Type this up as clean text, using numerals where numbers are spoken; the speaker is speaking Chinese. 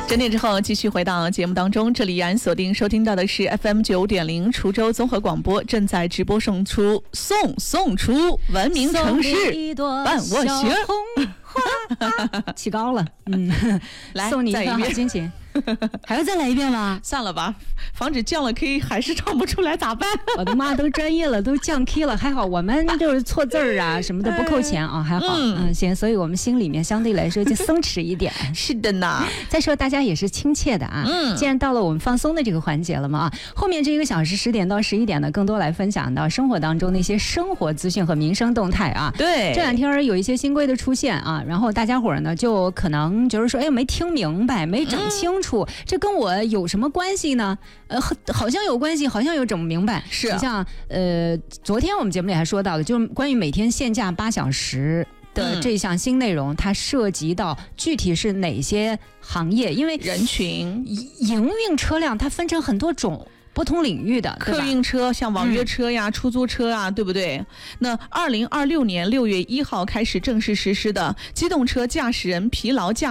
整点之后继续回到节目当中，这里依然锁定收听到的是 FM 9.0滁州综合广播，正在直播送出文明城市伴我行。 起高了， 来送你一份好心情。还要再来一遍吗？ 算了吧，防止降了 K 还是唱不出来咋办？ 我的妈，都专业了，都降 K 了，还好我们就是错字儿啊什么的不扣钱啊，还好。行，所以我们心里面相对来说就松弛一点。 是的呢。 再说大家也是亲切的啊。既然到了我们放松的这个环节了嘛，后面这1个小时10点到11点呢，更多来分享到生活当中那些生活资讯和民生动态啊。 对， 这2天有一些新规的出现啊，然后大家伙呢就可能就是说，哎，没听明白，没整清楚。这跟我有什么关系呢？好像有关系，好像有整不明白。 是啊， 像昨天我们节目里还说到了，就是关于每天限价8小时的这项新内容，它涉及到具体是哪些行业？因为人群营运车辆它分成很多种。不同领域的客运车，像网约车呀、出租车呀，对不对？那2026年6月1号开始正式实施的机动车驾驶人疲劳驾